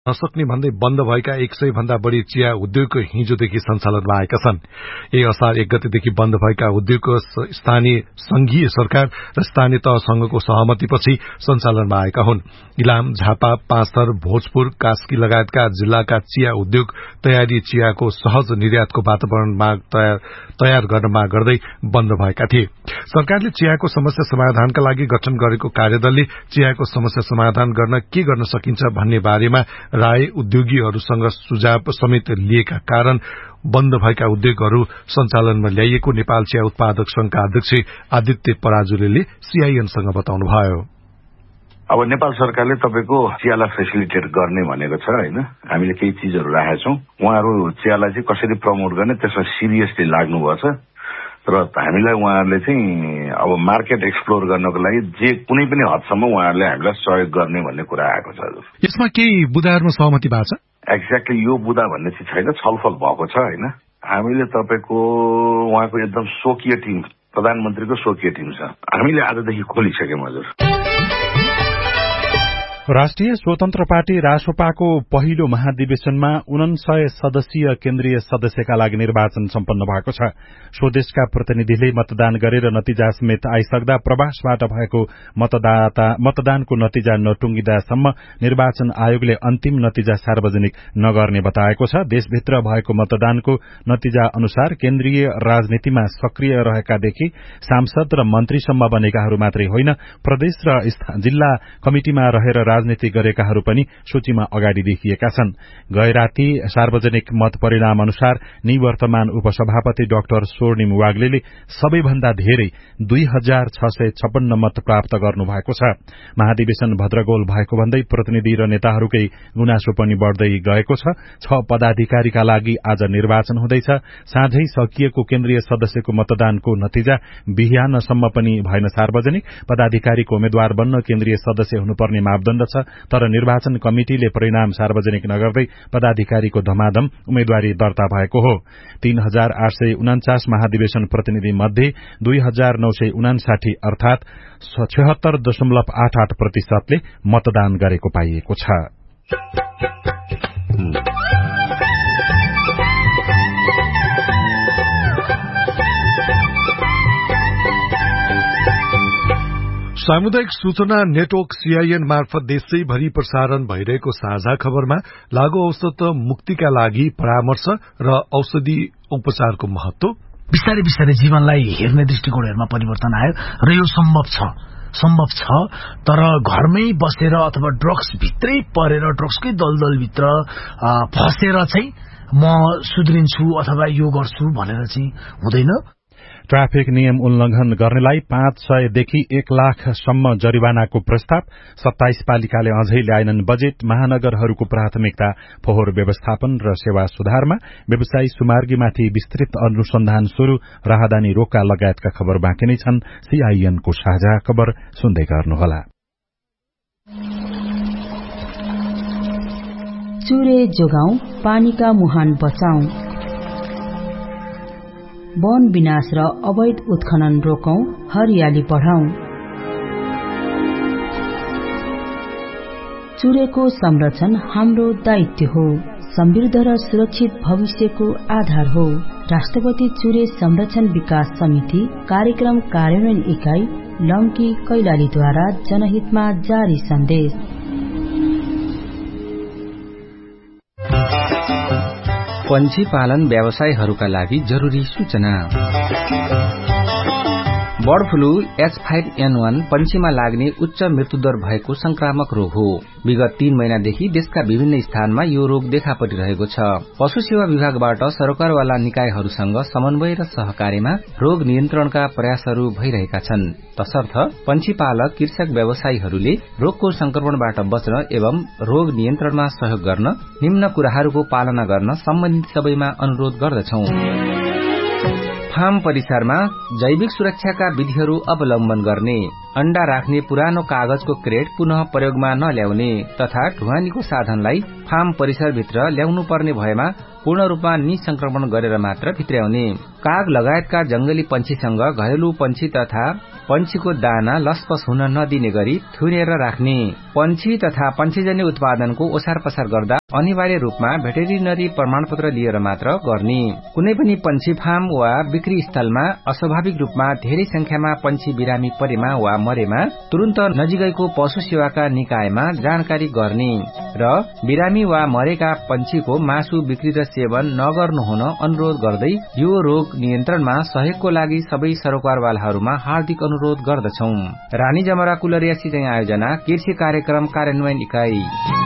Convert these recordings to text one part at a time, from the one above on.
नसक्ने भन्दै बन्द भएका 100 भन्दा बढ़ी चिया उद्योग हिजोदेखि सञ्चालनमा आएका छन्। असार 1 गतेदेखि बन्द भएका उद्योगको स्थानीय संघीय सरकार र स्थानीय तहसँगको सहमतिपछि सञ्चालनमा आएका हुन्। इलाम, झापा, पाँचथर, भोजपुर, कास्की लगायतका जिल्लाका चिया उद्योग तयारी चियाको सहज निर्यातको वातावरणमा तयार गर्न माग गर्दै बन्द भएका थिए। सरकारले चियाको समस्या समाधानका लागि गठन गरेको कार्यदलले चियाको समस्या समाधान गर्न के गर्न सकिन्छ भन्ने बारेमा राय उद्योगीहरूसँग सुझाव समेत लिएका कारण बन्द भएका उद्योगहरू सञ्चालनमा ल्याइएको नेपाल चिया उत्पादक संघका अध्यक्ष आदित्य पराजुलीले सीआईएनसँग बताउनुभयो। अब नेपाल सरकारले तपाईको चियालाई फेसिलिटेट गर्ने भनेको छ हैन। हामीले केही चीजहरू राखेका छौं। उहाँहरू चियालाई चाहिँ कसरी प्रमोट गर्ने त्यसमा सिरियसली लाग्नु भएको छ र हामीलाई उहाँहरूले चाहिँ अब मार्केट एक्सप्लोर गर्नको लागि जे कुनै पनि हदसम्म उहाँहरूले हामीलाई सहयोग गर्ने भन्ने कुरा आएको छ। यसमा केही बुदाहरूमा सहमति भएको छ? एक्ज्याक्टली यो बुदा भन्ने चाहिँ छैन, छलफल भएको छ हैन। हामीले तपाईको उहाँको एकदम स्वकीय टिम, प्रधानमन्त्रीको स्वकीय टिम छ, हामीले आजदेखि खोलिसक्यौं हजुर। राष्ट्रिय स्वतन्त्र पार्टी रासोपाको पहिलो महाधिवेशनमा 49 सदस्यीय केन्द्रीय सदस्यका लागि निर्वाचन सम्पन्न भएको छ। स्वदेशका प्रतिनिधिले मतदान गरेर नतिजा समेत आइसक्दा प्रवासबाट भएको मतदानको नतिजा नटुंगिदासम्म निर्वाचन आयोगले अन्तिम नतिजा सार्वजनिक नगर्ने बताएको छ। देशभित्र भएको मतदानको नतिजा अनुसार केन्द्रीय राजनीतिमा सक्रिय रहेकादेखि सांसद र मन्त्रीसम्म बनेकाहरू मात्रै होइन, प्रदेश र जिल्ला कमिटिमा रहेर राजनीति गरेकाहरू पनि सूचीमा अगाडि देखिएका छन्। गैराती सार्वजनिक मत परिणाम अनुसार निवर्तमान उपसभापति डाक्टर स्वर्णिम वाग्लेले सबैभन्दा धेरै 2656 मत प्राप्त गर्नु भएको छ। महाधिवेशन भद्रगोल भएको भन्दै प्रतिनिधि र नेताहरूकै गुनासो पनि बढ्दै गएको छ। 6 पदाधिकारीका लागि आज निर्वाचन हुँदैछ। साँझै सकिएको केन्द्रीय सदस्यको मतदानको नतिजा बिहानसम्म पनि भएन सार्वजनिक। पदाधिकारीको उम्मेद्वार बन्न केन्द्रीय सदस्य हुनुपर्ने मापदण्ड छ, तर निर्वाचन कमिटिले परिणाम सार्वजनिक नगर्दै पदाधिकारीको धमाधम उम्मेद्वारी दर्ता भएको हो। 3849 महाधिवेशन प्रतिनिधि मध्ये 2959 अर्थात 76.88% मतदान गरेको पाइएको छ। सामुदायिक सूचना नेटवर्क सीआईएन मार्फत देशैभरि प्रसारण भइरहेको साझा खबरमा लागू औषध मुक्तिका लागि परामर्श र औषधि उपचारको महत्व, बिस्तारै बिस्तारै जीवनलाई हेर्ने दृष्टिकोणहरुमा परिवर्तन आयो र यो सम्भव छ, तर घरमै बसेर अथवा ड्रग्स भित्रै परेर ड्रग्सकै दलदलभित्र फसेर चाहिँ म सुध्रिन्छु अथवा यो गर्छु भनेर चाहिँ हुँदैन। ट्राफिक नियम उल्लंघन गर्नेलाई 500 देखि 1 लाखसम्म जरिवानाको प्रस्ताव। 27 पालिकाले अझै ल्याएनन् बजेट। महानगरहरूको प्राथमिकता फोहोर व्यवस्थापन र सेवा सुधारमा। व्यवसायी सुमार्गीमाथि विस्तृत अनुसन्धान शुरू। राहदानी रोका लगायतका खबर बाँकी नै छन्। सीआईएनको साझा खबर सुन्दै गर्नुहोला। चुरे जोगाउँ, पानीका मुहान बचाउँ। वन विनाश र अवैध उत्खनन रोकौं, हरियाली बढाउँ। चुरेको संरक्षण हाम्रो दायित्व हो, समृद्ध र सुरक्षित भविष्यको आधार हो। राष्ट्रपति चुरे संरक्षण विकास समिति कार्यक्रम कार्यान्वयन इकाई लम्की कैलालीद्वारा जनहितमा जारी सन्देश। पंछी पालन व्यवसायहरूका लागि जरुरी सूचना। बर्ड फ्लू H5N1 पंछीमा लाग्ने उच्च मृत्युदर भएको संक्रामक रोग हो। विगत 3 महिनादेखि देशका विभिन्न स्थानमा यो रोग देखा परिरहेको छ। पशु सेवा विभागबाट सरकारवाला निकायहरूसँग समन्वय र सहकार्यमा रोग नियन्त्रणका प्रयासहरू भइरहेका छन्। तसर्थ पंछी पालक कृषक व्यवसायीहरूले रोगको संक्रमणबाट बच्न एवं रोग नियन्त्रणमा सहयोग गर्न निम्न कुराहरूको पालना गर्न सम्बन्धित सबैमा अनुरोध गर्दछौं। फार्म परिसरमा जैविक सुरक्षाका विधिहरू अवलम्बन गर्ने, अण्डा राख्ने पुरानो कागजको क्रेट पुनः प्रयोगमा नल्याउने तथा ढुवानीको साधनलाई फार्म परिसरभित्र ल्याउनु पर्ने भएमा पूर्ण रूपमा निसंक्रमण गरेर मात्र भित्र्याउने, काग लगायतका जंगली पंक्षीसँग घरेलु पंक्षी तथा पंक्षीको दाना लसपस हुन नदिने गरी थुनेर राख्ने, पंक्षी तथा पंक्षीजन्य उत्पादनको ओसार पसार गर्दा अनिवार्य रूपमा भेटेरिनरी प्रमाणपत्र लिएर मात्र गर्ने, कुनै पनि पंक्षी फार्म वा बिक्री स्थलमा अस्वाभाविक रूपमा धेरै संख्यामा पंक्षी बिरामी परेमा वा मरेमा तुरन्त नजिकैको पशु सेवाका निकायमा जानकारी गर्ने र बिरामी वा मरेका पंक्षीको मासु बिक्री र सेवन नगर्नु हुन अनुरोध गर्दै यो रोग नियन्त्रणमा सहयोगको लागि सबै सरोकारवालाहरूमा हार्दिक अनुरोध गर्दछौं। रानी जमरा कुलरिया सिंचाई आयोजना कृषि कार्यक्रम कार्यान्वयन इकाई।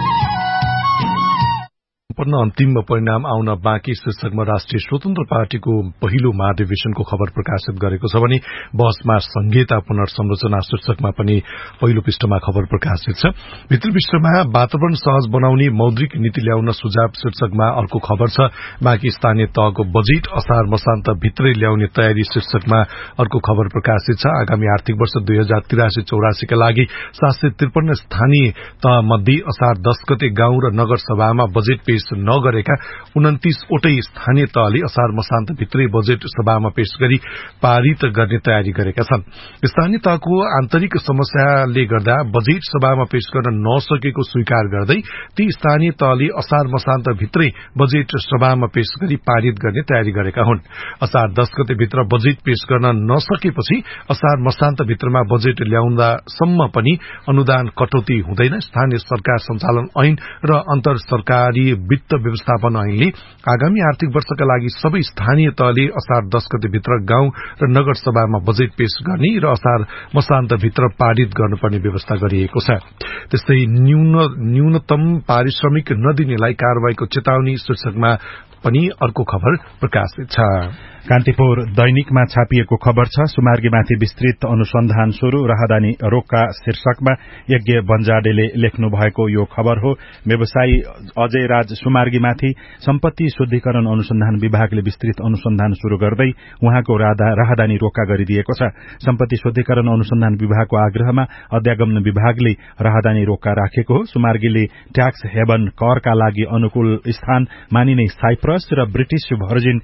अन्तिम परिणाम आउन बाँकी शीर्षकमा राष्ट्रिय स्वतन्त्र पार्टीको पहिलो महाधिवेशनको खबर प्रकाशित गरेको छ भने बहसमा संघीयता पुनर्संरचना शीर्षकमा पनि पहिलो पृष्ठमा खबर प्रकाशित छ। भित्री पृष्ठमा वातावरण सहज बनाउने मौद्रिक नीति ल्याउन सुझाव शीर्षकमा अर्को खबर छ। बाँकी स्थानीय तहको बजेट असार मसान्त भित्रै ल्याउने तयारी शीर्षकमा अर्को खबर प्रकाशित छ। आगामी आर्थिक वर्ष 2083-84 का लागि 753 स्थानीय तह मध्ये असार 10 गते गाउँ र नगर सभामा बजेट पेश नगरेका 29 वटै स्थानीय तहले असार मसान्त भित्रै बजेट सभामा पेश गरी पारित गर्ने तयारी गरेका छन्। स्थानीय तहको आन्तरिक समस्याले गर्दा बजेट सभामा पेश गर्न नसकेको स्वीकार गर्दै ती स्थानीय तहले असार मसान्त भित्रै बजेट सभामा पेश गरी पारित गर्ने तयारी गरेका हुन्। असार 10 गते भित्र बजेट पेश गर्न नसकेपछि असार मसान्त भित्रमा बजेट ल्याउँदासम्म पनि अनुदान कटौती हुँदैन। स्थानीय सरकार सञ्चालन ऐन र अन्तर सरकारी वित्त व्यवस्थापन ऐनले आगामी आर्थिक वर्षका लागि सबै स्थानीय तहले असार 10 गते भित्र गाउँ र नगर सभामा बजेट पेश गर्ने र असार मसान्त भित्र पारित गर्नुपर्ने व्यवस्था गरिएको छ। त्यस्तै न्यूनतम पारिश्रमिक नदिनेलाई कारवाहीको चेतावनी शीर्षकमा पनि अर्को खबर प्रकाशित छ। कान्तिपुर दैनिकमा छापिएको खबर छ। सुमार्गीमाथि विस्तृत अनुसन्धान शुरू, राहदानी रोक्का शीर्षकमा यज्ञ बन्जाडेले लेख्नु भएको यो खबर हो। व्यवसायी अजय राज सुमार्गीमाथि सम्पत्ति शुद्धिकरण अनुसन्धान विभागले विस्तृत अनुसन्धान शुरू गर्दै उहाँको राहदानी रोक्का गरिदिएको छ। सम्पत्ति शुद्धिकरण अनुसन्धान विभागको आग्रहमा अध्यागमन विभागले राहदानी रोक्का राखेको हो। सुमार्गीले ट्याक्स हेभन करका लागि अनुकूल स्थान मानिने साइप्रस र ब्रिटिश भर्जिन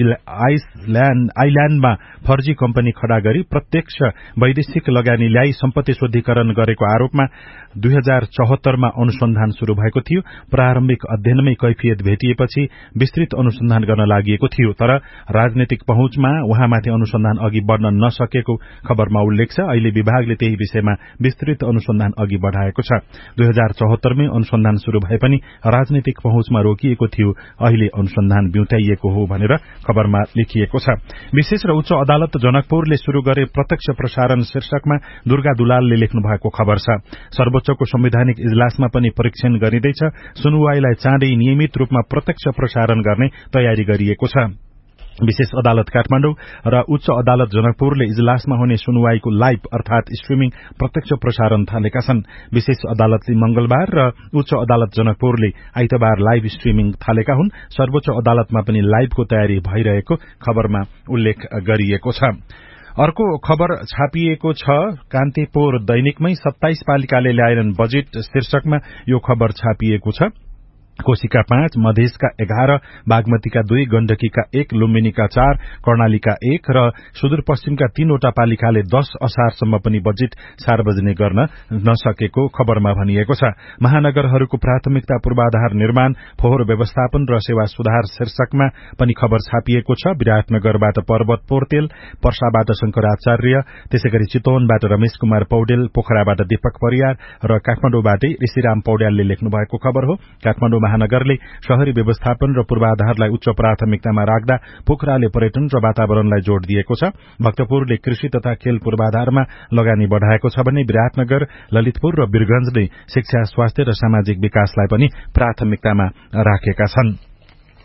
आइल्याण्डमा फर्जी कम्पनी खड़ा गरी प्रत्यक्ष वैदेशिक लगानी ल्याई सम्पत्ति शुद्धिकरण गरेको आरोपमा 2074 मा अनुसन्धान शुरू भएको थियो। प्रारम्भिक अध्ययनमै कैफियत भेटिएपछि विस्तृत अनुसन्धान गर्न लागि थियो, तर राजनीतिक पहुँचमा उहाँमाथि अनुसन्धान अघि बढ़न नसकेको खबरमा उल्लेख छ। अहिले विभागले त्यही विषयमा विस्तृत अनुसन्धान अघि बढ़ाएको छ। 2074 मै अनुसन्धान शुरू भए पनि राजनीतिक पहुँचमा रोकिएको थियो, अहिले अनुसन्धान ब्युटाइएको हो भनेर खबरमा लेखिएको छ। विशेष र उच्च अदालत जनकपुरले शुरू गरे प्रत्यक्ष प्रसारण शीर्षकमा दुर्गा दुलालले लेख्नु भएको खबर छ। सर्वोच्चको संवैधानिक इजलासमा पनि परीक्षण गरिँदैछ। सुनवाईलाई चाँडै नियमित रूपमा प्रत्यक्ष प्रसारण गर्ने तयारी गरिएको छ। विशेष अदालत काठमाडौँ र उच्च अदालत जनकपुरले इजलासमा हुने सुनवाईको लाइभ अर्थात स्ट्रिमिङ प्रत्यक्ष प्रसारण थालेका छन्। विशेष अदालतले मंगलबार र उच्च अदालत जनकपुरले आइतबार लाइभ स्ट्रिमिङ थालेका हुन्। सर्वोच्च अदालतमा पनि लाइभको तयारी भइरहेको खबरमा उल्लेख गरिएको छ। अर्को खबर छापिएको छ कान्तिपुर दैनिकमै 27 पालिकाले ल्याएनन् बजेट शीर्षकमा यो खबर छापिएको छ। कोशीका 5, मधेसका 11, बागमतीका 2, गण्डकीका 1, लुम्बिनीका 4, कर्णालीका 1 र सुदूरपश्चिमका 3 वटा पालिकाले 10 असारसम्म पनि बजेट सार्वजनिक गर्न नसकेको खबरमा भनिएको छ। महानगरहरूको प्राथमिकता पूर्वाधार निर्माण, फोहोर व्यवस्थापन र सेवा सुधार शीर्षकमा पनि खबर छापिएको छ। विराटनगरबाट पर्वत पोर्तेल, पर्साबाट शंकर आचार्य, त्यसैगरी चितवनबाट रमेश कुमार पौडेल, पोखराबाट दीपक परियार र काठमाडौँबाटै ऋषिराम पौड्यालले लेख्नु भएको खबर हो। काठमाडौँ महानगरले शहरी व्यवस्थापन र पूर्वाधारलाई उच्च प्राथमिकतामा राख्दा पोखराले पर्यटन र वातावरणलाई जोड़ दिएको छ। भक्तपुरले कृषि तथा खेल पूर्वाधारमा लगानी बढ़ाएको छ भने विराटनगर, ललितपुर र वीरगंजले शिक्षा, स्वास्थ्य र सामाजिक विकासलाई पनि प्राथमिकतामा राखेका छन्।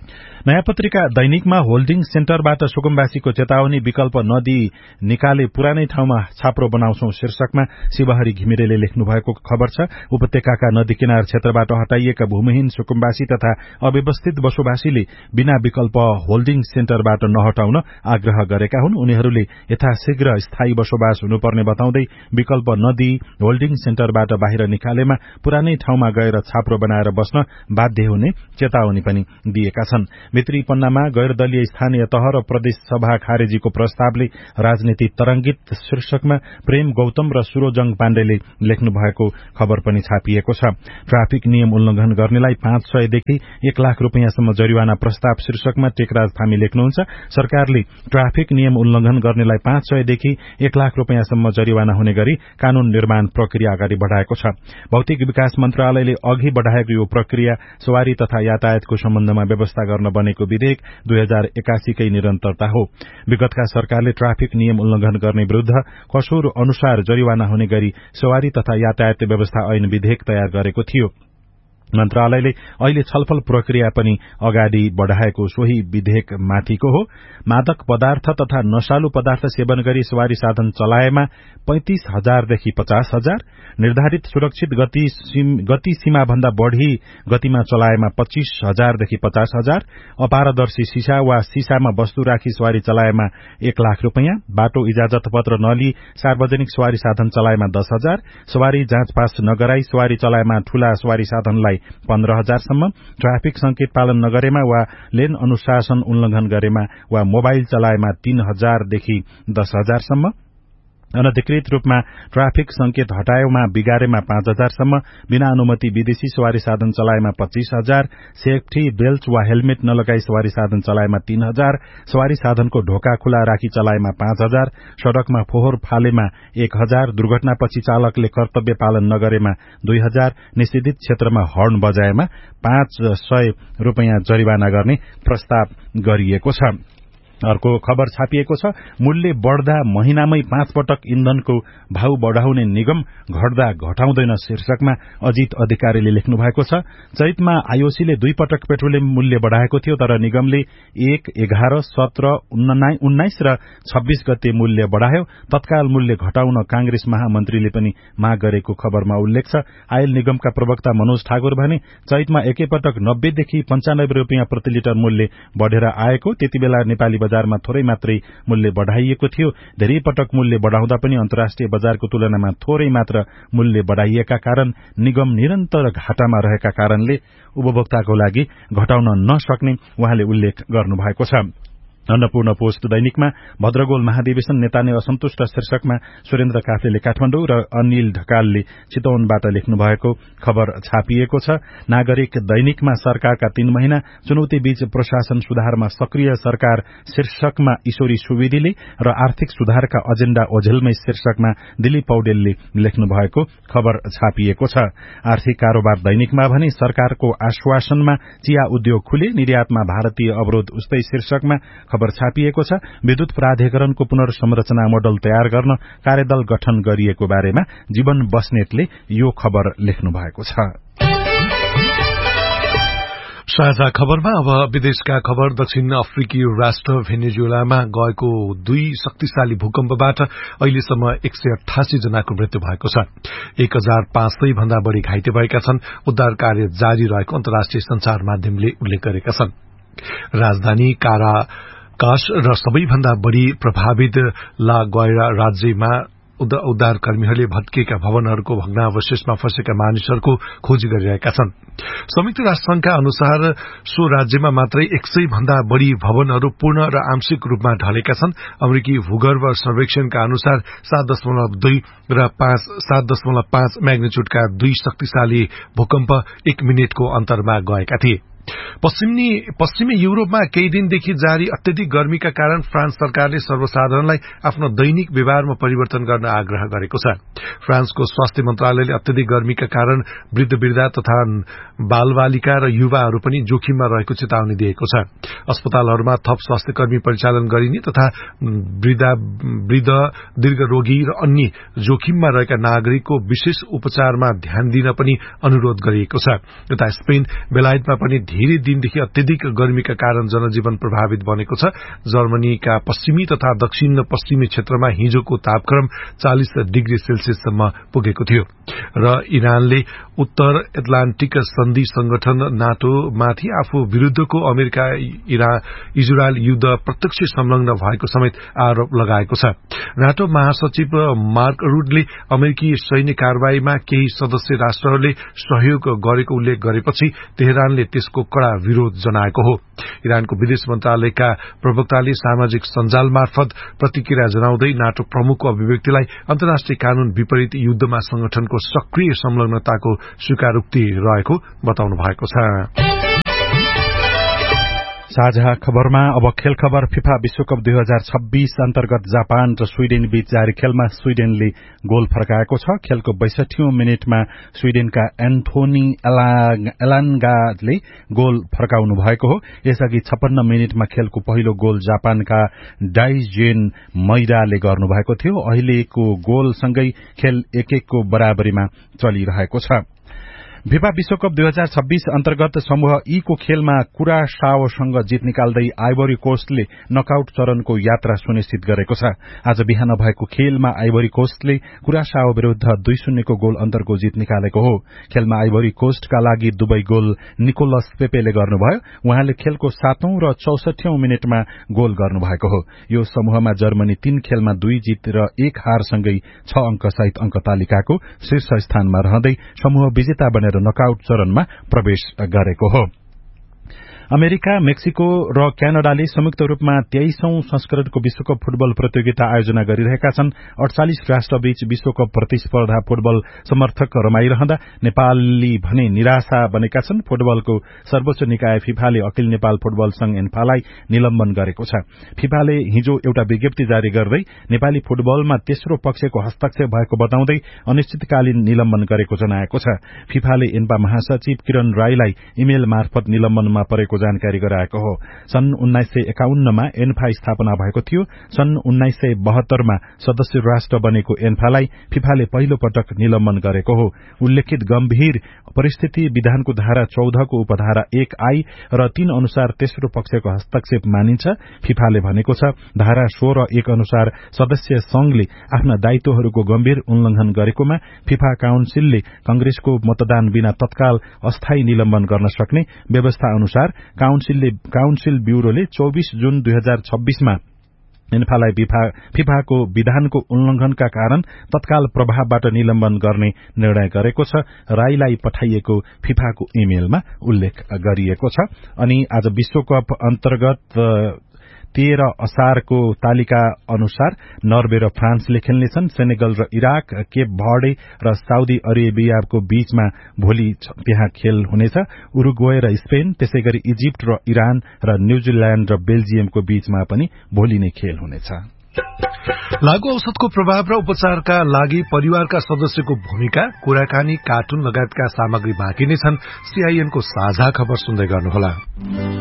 नयाँ पत्रिका दैनिकमा होल्डिङ सेन्टरबाट सुकुम्बासीको चेतावनी विकल्प नदिई निकाले पुरानै ठाउँमा छाप्रो बनाउँछौ शीर्षकमा शिवहरी घिमिरेले लेख्नु भएको खबर छ। उपत्यकाका नदी किनार क्षेत्रबाट हटाइएका भूमिहीन सुकुम्बासी तथा अव्यवस्थित बसोबासीले बिना विकल्प होल्डिङ सेन्टरबाट नहटाउन आग्रह गरेका हुन्। उनीहरूले यथाशीघ्र स्थायी बसोबास हुनुपर्ने बताउँदै विकल्प नदिई होल्डिङ सेन्टरबाट बाहिर निकालेमा पुरानै ठाउँमा गएर छाप्रो बनाएर बस्न बाध्य हुने चेतावनी पनि दिएका छन्। भित्री पन्नामा गैर दलीय स्थानीय तह र प्रदेश सभा खारेजीको प्रस्तावले राजनीति तरंगित शीर्षकमा प्रेम गौतम र सुरोजङ पाण्डेले लेख्नु भएको खबर पनि छापिएको छ। ट्राफिक नियम उल्लंघन गर्नेलाई 500 देखि 1 लाख रुपियाँसम्म जरिवाना प्रस्ताव शीर्षकमा टेकराज थामी लेख्नुहुन्छ। सरकारले ट्राफिक नियम उल्लंघन गर्नेलाई 500 देखि 1 लाख रुपियाँसम्म जरिवाना हुने गरी कानून निर्माण प्रक्रिया अगाडि बढ़ाएको छ। भौतिक विकास मन्त्रालयले अघि बढ़ाएको यो प्रक्रिया सवारी तथा यातायातको सम्बन्धमा व्यवस्था गर्न बनेको विधेयक 2081 कै निरन्तरता हो। विगतका सरकारले ट्राफिक नियम उल्लंघन गर्ने विरूद्ध कसुर अनुसार जरिवाना हुने गरी सवारी तथा यातायात व्यवस्था ऐन विधेयक तयार गरेको थियो। मन्त्रालयले अहिले छलफल प्रक्रिया पनि अगाडि बढ़ाएको सोही विधेयक माथिको हो। मादक पदार्थ तथा नशालु पदार्थ सेवन गरी सवारी साधन चलाएमा 35,000 देखि 50,000, निर्धारित सुरक्षित गति सीमा भन्दा बढ़ी गतिमा चलाएमा 25,000 देखि 50,000, अपारदर्शी सीसा वा सीसामा वस्तु राखी सवारी चलाएमा 1 लाख रुपियाँ, बाटो इजाजत पत्र नलिई सार्वजनिक सवारी साधन चलाएमा 10,000, सवारी जाँच पास नगराई सवारी चलाएमा ठूला सवारी साधनलाई 15,000 सम्म, ट्राफिक संकेत पालन नगरेमा वा लेन अनुशासन उल्लंघन गरेमा वा मोबाइल चलाएमा 3,000 देखि 10,000 सम्म, अनधिकृत रूपमा ट्राफिक संकेत हटाएमा बिगारेमा 5,000 सम्म, बिना अनुमति विदेशी सवारी साधन चलाएमा 25,000, सेफ्टी बेल्ट वा हेलमेट नलगाई सवारी साधन चलाएमा 3,000, सवारी साधनको ढोका खुला राखी चलाएमा 5,000, सड़कमा फोहोर फालेमा 1,000, दुर्घटनापछि चालकले कर्तव्य पालन नगरेमा 2,000, निषेधित क्षेत्रमा हर्न बजाएमा 500 रुपियाँ जरिवाना गर्ने प्रस्ताव गरिएको छ। अर्को खबर छापिएको छ। मूल्य बढ़दा महिनामै 5 पटक इन्धनको भाव बढ़ाउने निगम घट्दा घटाउँदैन शीर्षकमा अजित अधिकारीले लेख्नु भएको छ। चैतमा आईओसीले 2 पटक पेट्रोलियम मूल्य बढ़ाएको थियो, तर निगमले 1, 11, 17, 19 र 26 गते मूल्य बढ़ायो। तत्काल मूल्य घटाउन कांग्रेस महामन्त्रीले पनि माग गरेको खबरमा उल्लेख छ। आयल निगमका प्रवक्ता मनोज ठाकुर भने चैतमा एकैपटक 90 देखि 95 रुपियाँ प्रति लिटर मूल्य बढ़ेर आएको, त्यतिबेला नेपाली बजारमा थोरै मात्रै मूल्य बढ़ाइएको थियो। धेरै पटक मूल्य बढ़ाउँदा पनि अन्तर्राष्ट्रिय बजारको तुलनामा थोरै मात्र मूल्य बढ़ाइएका कारण निगम निरन्तर घाटामा रहेका कारणले उपभोक्ताको लागि घटाउन नसक्ने उहाँले उल्लेख गर्नुभएको छ। अन्नपूर्ण पोस्ट दैनिकमा भद्रगोल महाधिवेशन नेताले असन्तुष्ट शीर्षकमा सुरेन्द्र काफ्लेले काठमाडौँ र अनिल ढकालले चितवनबाट लेख्नु भएको खबर छापिएको छ। नागरिक दैनिकमा सरकारका 3 महिना चुनौती बीच प्रशासन सुधारमा सक्रिय सरकार शीर्षकमा ईश्वरी सुवेदीले र आर्थिक सुधारका एजेण्डा ओझेलमै शीर्षकमा दिलीप पौडेलले लेख्नु भएको खबर छापिएको छ। आर्थिक कारोबार दैनिकमा भने सरकारको आश्वासनमा चिया उद्योग खुले, निर्यातमा भारतीय अवरोध उस्तै शीर्षकमा खबर छापिएको छ। विद्युत प्राधिकरणको पुनर्संरचना मोडल तयार गर्न कार्यदल गठन गरिएको बारेमा जीवन बस्नेतले यो खबर लेख्नु भएको छ। साझा खबरमा अब विदेशका खबर। दक्षिण अफ्रिकी राष्ट्र भेनेजुएलामा गएको 2 शक्तिशाली भूकम्पबाट अहिलेसम्म 188 जनाको मृत्यु भएको छ। 1,500 भन्दा बढ़ी घाइते भएका छन्। उद्धार कार्य जारी रहेको अन्तर्राष्ट्रिय संचार माध्यमले उल्लेख गरेका छन्। राजधानी काराकास र सबैभन्दा बढ़ी प्रभावित ला ग्वाइरा राज्यमा उद्धारकर्मीहरूले भत्किएका भवनहरूको भग्नावशेषमा फँसेका मानिसहरूको खोजी गरिरहेका छन्। संयुक्त राष्ट्रसंघका अनुसार सो राज्यमा मात्रै 100 भन्दा बढ़ी भवनहरू पूर्ण र आंशिक रूपमा ढलेका छन्। अमेरिकी भूगर्भ सर्वेक्षणका अनुसार 7.2 र 7.5 म्याग्निच्युडका 2 शक्तिशाली भूकम्प 1 मिनेटको अन्तरमा गएका थिए। पश्चिमी युरोपमा केही दिनदेखि जारी अत्यधिक गर्मीका कारण फ्रान्स सरकारले सर्वसाधारणलाई आफ्नो दैनिक व्यवहारमा परिवर्तन गर्न आग्रह गरेको छ। फ्रान्सको स्वास्थ्य मन्त्रालयले अत्यधिक गर्मीका कारण वृद्ध तथा बालबालिका र युवाहरू पनि जोखिममा रहेको चेतावनी दिएको छ। अस्पतालहरूमा थप स्वास्थ्यकर्मी परिचालन गरिने तथा वृद्ध, दीर्घरोगी र अन्य जोखिममा रहेका नागरिकको विशेष उपचारमा ध्यान दिन पनि अनुरोध गरिएको छ। यता स्पेन, बेलायतमा पनि धेरै दिनदेखि अत्यधिक गर्मीका कारण जनजीवन प्रभावित बनेको छ। जर्मनीका पश्चिमी तथा दक्षिण पश्चिमी क्षेत्रमा हिजोको तापक्रम 40 डिग्री सेल्सियससम्म पुगेको थियो र इरानले उत्तर एटलान्टिक सन्धि संगठन नाटो माथि आफू विरूद्धको अमेरिका इजरायल युद्ध प्रत्यक्ष संलग्न भएको समेत आरोप लगाएको छ। नाटो महासचिव मार्क रुडले अमेरिकी सैन्य कारवाहीमा केही सदस्य राष्ट्रहरूले सहयोग गरेको उल्लेख गरेपछि तेहरानले त्यसको कड़ा विरोध जनाएको हो। इरानको विदेश मन्त्रालयका प्रवक्ताले सामाजिक सञ्जाल मार्फत प्रतिक्रिया जनाउँदै नाटो प्रमुखको अभिव्यक्तिलाई अन्तर्राष्ट्रिय कानून विपरीत युद्धमा संगठनको सक्रिय संलग्नताको स्वीकारोक्ति रहेको बताउनु भएको छ। साझा खबरमा अब खेल खबर। फिफा विश्वकप 2026 अन्तर्गत जापान र स्वीडेन बीच जारी खेलमा स्वीडेनले गोल फर्काएको छ। खेलको 62औं मिनेटमा स्वीडेनका एन्थोनी एलान्गाले गोल फर्काउनु भएको हो। यसअघि 56 मिनेटमा खेलको पहिलो गोल जापानका डाइजेन मैराले गर्नुभएको थियो। अहिलेको गोलसँगै खेल 1-1 को बराबरीमा चलिरहेको छ। फिफा विश्वकप 2026 अन्तर्गत समूह ई को खेलमा कुरासाओसँग जित निकाल्दै आइभोरी कोस्टले नकआउट चरणको यात्रा सुनिश्चित गरेको छ। आज बिहान भएको खेलमा आइभोरी कोस्टले कुरासाओ विरूद्ध 2-0 को गोल अन्तरको जित निकालेको हो। खेलमा आइभोरी कोस्टका लागि दुवै गोल निकोलस पेपेले गर्नुभयो। उहाँले खेलको 7औं र 64औं मिनेटमा गोल गर्नुभएको हो। यो समूहमा जर्मनी 3 खेलमा 2 जित र 1 हारसँगै 6 अंक सहित अंक तालिकाको शीर्ष स्थानमा रहँदै समूह विजेता बनेर नकआउट चरणमा प्रवेश गरेको हो। अमेरिका, मेक्सिको र क्यानाडाले संयुक्त रूपमा 23औं संस्करणको विश्वकप फुटबल प्रतियोगिता आयोजना गरिरहेका छन्। 48 राष्ट्रबीच विश्वकप प्रतिस्पर्धा फुटबल समर्थक रमाइरहँदा नेपाली भने निराशा बनेका छन्। फुटबलको सर्वोच्च निकाय फिफाले अखिल नेपाल फुटबल संघ एन्फालाई निलम्बन गरेको छ। फिफाले हिजो एउटा विज्ञप्ति जारी गर्दै नेपाली फुटबलमा तेस्रो पक्षको हस्तक्षेप भएको बताउँदै अनिश्चितकालीन निलम्बन गरेको जनाएको छ। फिफाले एन्फा महासचिव किरण राईलाई इमेल मार्फत निलम्बनमा परेको जानकारी गराएको हो। सन् 1951 मा एन्फा स्थापना भएको थियो। सन् 1972 मा सदस्य राष्ट्र बनेको एन्फालाई फिफाले पहिलो पटक निलम्बन गरेको हो। उल्लेखित गम्भीर परिस्थिति विधानको धारा 14 को उपधारा 1I र 3 अनुसार तेस्रो पक्षको हस्तक्षेप मानिन्छ। फिफाले भनेको छ धारा 16(1) अनुसार सदस्य संघले आफ्ना दायित्वहरूको गम्भीर उल्लंघन गरेकोमा फिफा काउन्सिलले कंग्रेसको मतदान बिना तत्काल अस्थायी निलम्बन गर्न सक्ने व्यवस्था अनुसार काउन्सिल ब्यूरोले 24 जुन 2026 मा एन्फालाई फिफाको विधानको उल्लंघनका कारण तत्काल प्रभावबाट निलम्बन गर्ने निर्णय गरेको छ। राईलाई पठाइएको फिफाको इमेलमा उल्लेख गरिएको छ। अनि आज विश्वकप अन्तर्गत 13 असारको तालिका अनुसार नर्वे र फ्रान्सले खेल्नेछन्। सेनेगल र इराक, केप भर्डे र साउदी अरेबियाको बीचमा भोलि त्यहाँ खेल हुनेछ। उरुग्वे र स्पेन, त्यसैगरी इजिप्ट र इरान र न्यूजील्याण्ड र बेल्जियमको बीचमा पनि भोलि नै खेल हुनेछ। लागू औषधको प्रभाव र उपचारका लागि परिवारका सदस्यको भूमिका, कुराकानी, कार्टुन लगायतका सामग्री बाँकी नै छन्। सीआईएनको साझा खबर सुन्दै गर्नुहोला।